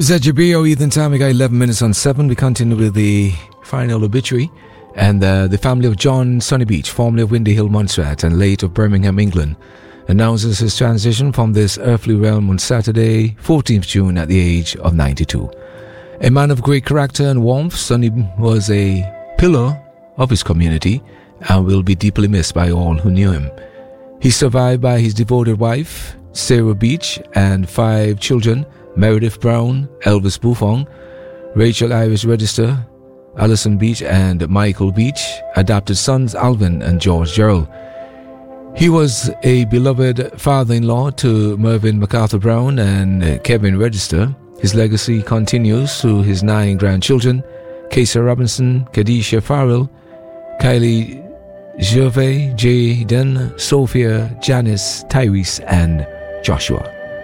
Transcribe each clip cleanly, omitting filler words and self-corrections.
ZGBO Ethan time. We got 11 minutes on 7. We continue with the final obituary. And the family of John Sonny Beach, formerly of Windy Hill, Montserrat, and late of Birmingham, England, announces his transition from this earthly realm on Saturday, 14th June, at the age of 92. A man of great character and warmth, Sonny was a pillar of his community and will be deeply missed by all who knew him. He's survived by his devoted wife, Sarah Beach, and 5 children, Meredith Brown, Elvis Buffon, Rachel Iris Register, Alison Beach, and Michael Beach, adopted sons Alvin and George Gerald. He was a beloved father-in-law to Mervyn MacArthur Brown and Kevin Register. His legacy continues through his 9 grandchildren, Kesa Robinson, Kadisha Farrell, Kylie Gervais, Jaden, Sophia, Janice, Tyrese, and Joshua.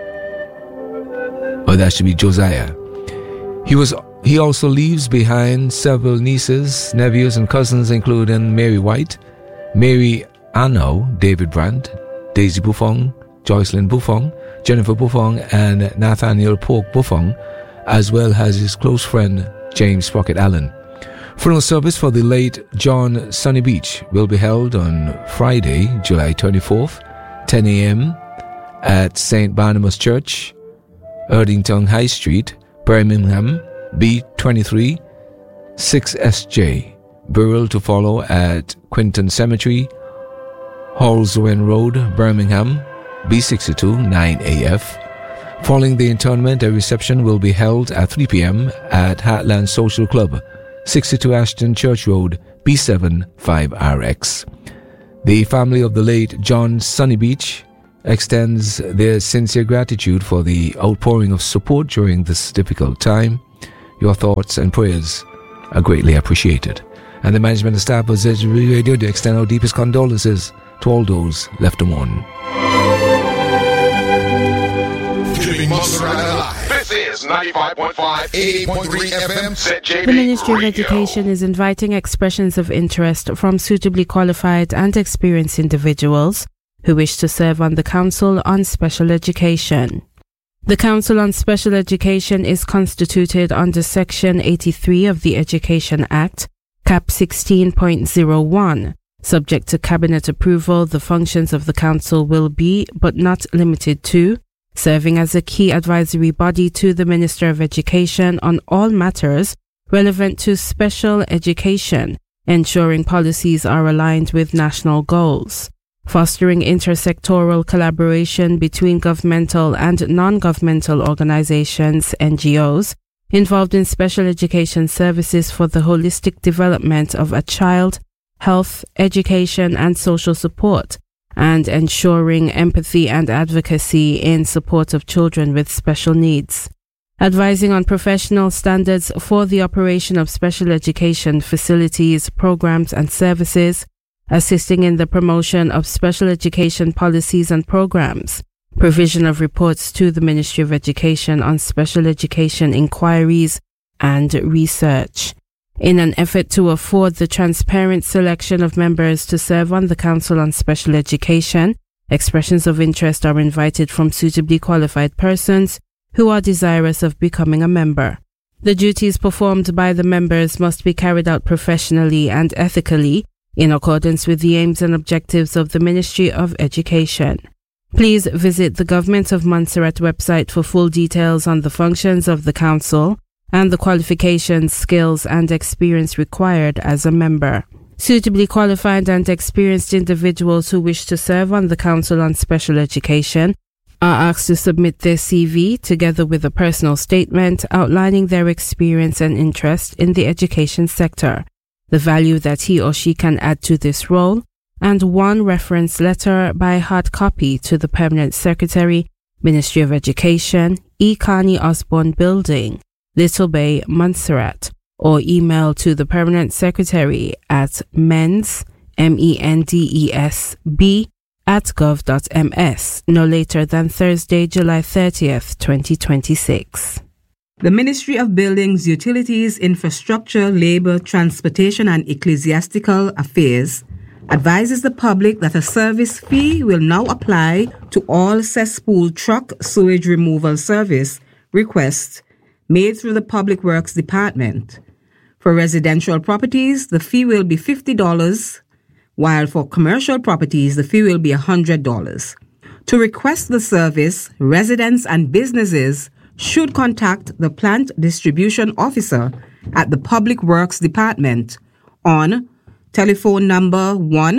Or that should be Josiah. He also leaves behind several nieces, nephews, and cousins, including Mary White, Mary Anno, David Brandt, Daisy Buffon, Joycelyn Buffon, Jennifer Buffon, and Nathaniel Polk Buffon, as well as his close friend James Pocket Allen. Funeral service for the late John Sonny Beach will be held on Friday, July 24th, 10 a.m. at St. Barnabas Church, Erdington High Street, Birmingham, B23 6SJ. Burial to follow at Quinton Cemetery, Halswen Road, Birmingham, B62 9AF. Following the interment, a reception will be held at 3 p.m. at Heartland Social Club, 62 Ashton Church Road, B7 5RX. The family of the late John Sonny Beach extends their sincere gratitude for the outpouring of support during this difficult time. Your thoughts and prayers are greatly appreciated. And the management and staff of ZGB Radio to extend our deepest condolences to all those left to mourn. This is 95.5, 88.3 FM, ZJB. The Ministry of Radio. Education is inviting expressions of interest from suitably qualified and experienced individuals who wish to serve on the Council on Special Education. The Council on Special Education is constituted under Section 83 of the Education Act, Cap 16.01. Subject to Cabinet approval, the functions of the Council will be, but not limited to, serving as a key advisory body to the Minister of Education on all matters relevant to special education, ensuring policies are aligned with national goals, fostering intersectoral collaboration between governmental and non-governmental organizations, NGOs, involved in special education services for the holistic development of a child, health, education, and social support, and ensuring empathy and advocacy in support of children with special needs. Advising on professional standards for the operation of special education facilities, programs, and services, assisting in the promotion of special education policies and programs, provision of reports to the Ministry of Education on special education inquiries and research. In an effort to afford the transparent selection of members to serve on the Council on Special Education, expressions of interest are invited from suitably qualified persons who are desirous of becoming a member. The duties performed by the members must be carried out professionally and ethically in accordance with the aims and objectives of the Ministry of Education. Please visit the Government of Montserrat website for full details on the functions of the Council and the qualifications, skills, and experience required as a member. Suitably qualified and experienced individuals who wish to serve on the Council on Special Education are asked to submit their CV together with a personal statement outlining their experience and interest in the education sector, the value that he or she can add to this role, and one reference letter by hard copy to the Permanent Secretary, Ministry of Education, E. Carney Osborne Building, Little Bay, Montserrat, or email to the Permanent Secretary at mendesb@gov.ms no later than Thursday, July 30th, 2026. The Ministry of Buildings, Utilities, Infrastructure, Labour, Transportation and Ecclesiastical Affairs advises the public that a service fee will now apply to all cesspool truck sewage removal service requests made through the Public Works Department. For residential properties, the fee will be $50, while for commercial properties, the fee will be $100. To request the service, residents and businesses should contact the Plant Distribution Officer at the Public Works Department on telephone number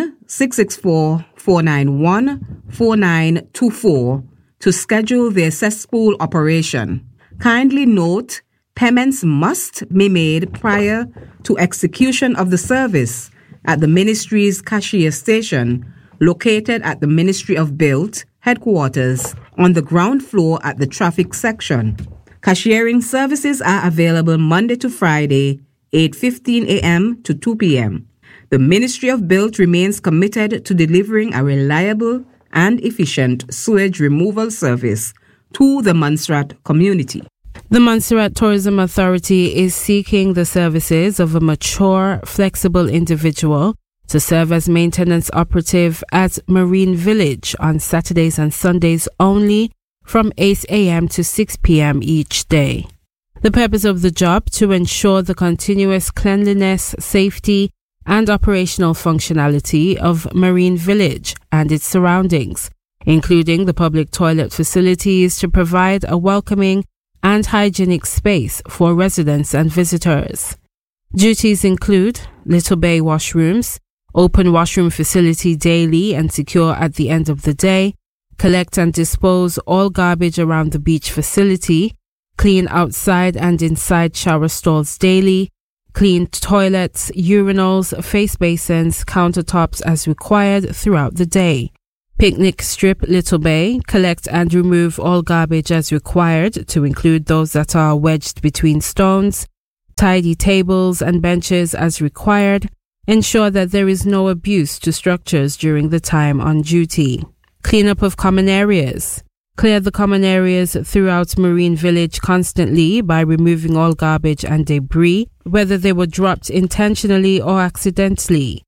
1-664-491-4924 to schedule their cesspool operation. Kindly note, payments must be made prior to execution of the service at the Ministry's cashier station, located at the Ministry of Build headquarters on the ground floor at the traffic section. Cashiering services are available Monday to Friday, 8:15 a.m. to 2 p.m. The Ministry of Build remains committed to delivering a reliable and efficient sewage removal service to the Montserrat community. The Montserrat Tourism Authority is seeking the services of a mature, flexible individual to serve as maintenance operative at Marine Village on Saturdays and Sundays only from 8 a.m. to 6 p.m. each day. The purpose of the job to ensure the continuous cleanliness, safety, and operational functionality of Marine Village and its surroundings, including the public toilet facilities, to provide a welcoming and hygienic space for residents and visitors. Duties include Little Bay washrooms, open washroom facility daily and secure at the end of the day, collect and dispose all garbage around the beach facility, clean outside and inside shower stalls daily, clean toilets, urinals, face basins, countertops as required throughout the day. Picnic strip Little Bay, collect and remove all garbage as required, to include those that are wedged between stones. Tidy tables and benches as required. Ensure that there is no abuse to structures during the time on duty. Cleanup of common areas. Clear the common areas throughout Marine Village constantly by removing all garbage and debris, whether they were dropped intentionally or accidentally.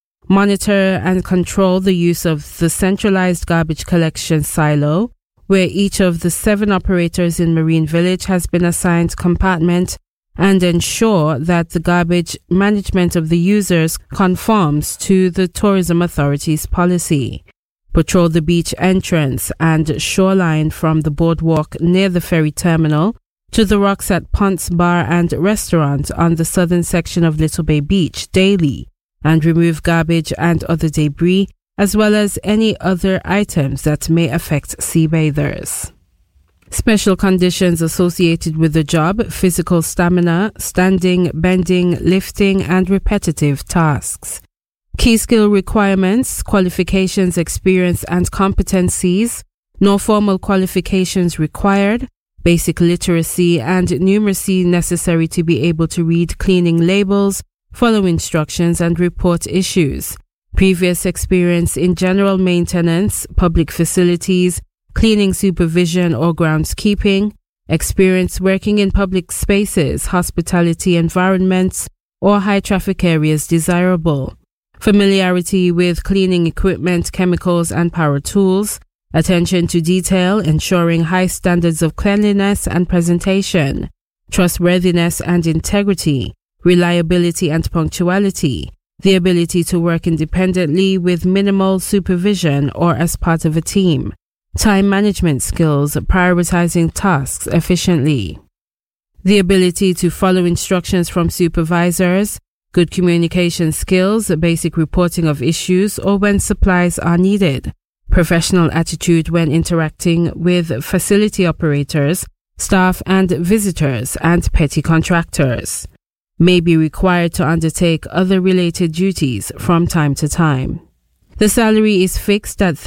Monitor and control the use of the centralized garbage collection silo, where each of the 7 operators in Marine Village has been assigned compartment, and ensure that the garbage management of the users conforms to the Tourism Authority's policy. Patrol the beach entrance and shoreline from the boardwalk near the ferry terminal to the rocks at Ponce Bar and Restaurant on the southern section of Little Bay Beach daily, and remove garbage and other debris, as well as any other items that may affect sea bathers. Special conditions associated with the job: physical stamina, standing, bending, lifting, and repetitive tasks. Key skill requirements: qualifications, experience, and competencies. No formal qualifications required. Basic literacy and numeracy necessary to be able to read cleaning labels, follow instructions, and report issues. Previous experience in general maintenance, public facilities, cleaning supervision or groundskeeping. Experience working in public spaces, hospitality environments, or high traffic areas desirable. Familiarity with cleaning equipment, chemicals, and power tools. Attention to detail, ensuring high standards of cleanliness and presentation. Trustworthiness and integrity. Reliability and punctuality. The ability to work independently with minimal supervision or as part of a team. Time management skills, prioritizing tasks efficiently. The ability to follow instructions from supervisors. Good communication skills, basic reporting of issues or when supplies are needed. Professional attitude when interacting with facility operators, staff and visitors, and petty contractors. May be required to undertake other related duties from time to time. The salary is fixed at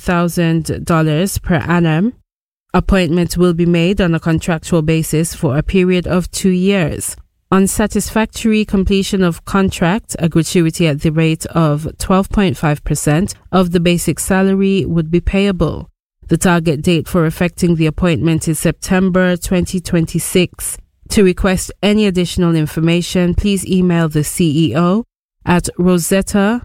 $13,000 per annum. Appointment will be made on a contractual basis for a period of 2 years. On satisfactory completion of contract, a gratuity at the rate of 12.5% of the basic salary would be payable. The target date for effecting the appointment is September 2026. To request any additional information, please email the CEO at Rosetta,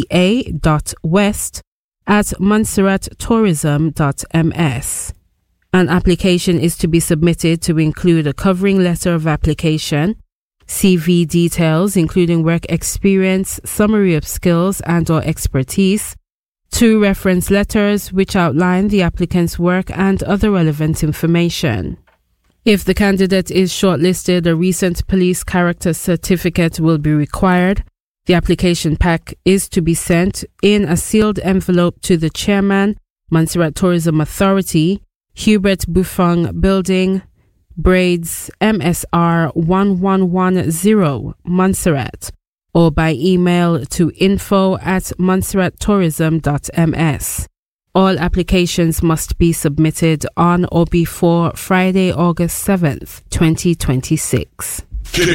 ROSETTA.west@montserrattourism.ms. An application is to be submitted to include a covering letter of application, CV details including work experience, summary of skills and/or expertise, 2 reference letters which outline the applicant's work and other relevant information. If the candidate is shortlisted, a recent police character certificate will be required. The application pack is to be sent in a sealed envelope to the chairman, Montserrat Tourism Authority, Hubert Buffon Building, Braids, MSR 1110, Montserrat, or by email to info@montserrattourism.ms. All applications must be submitted on or before Friday, August 7th, 2026. Keep